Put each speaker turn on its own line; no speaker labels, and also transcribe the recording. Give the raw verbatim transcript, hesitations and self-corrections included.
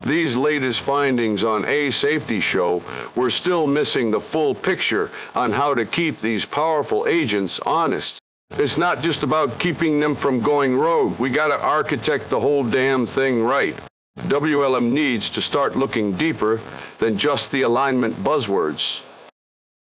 These latest findings on A Safety show we're still missing the full picture on how to keep these powerful agents honest. It's not just about keeping them from going rogue. We gotta architect the whole damn thing right. W L M needs to start looking deeper than just the alignment buzzwords.